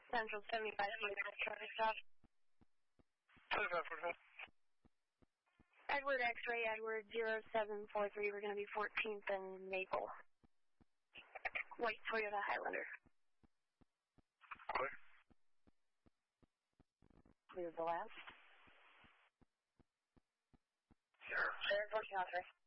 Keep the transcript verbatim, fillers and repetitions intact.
Central seventy-five forty-five traffic stop. seventy-five forty-five. Edward X-ray, Edward zero seven four three. We're going to be fourteenth and Maple. White Toyota Highlander. Clear. Clear the last. Sure. Sure, fourteen oh three.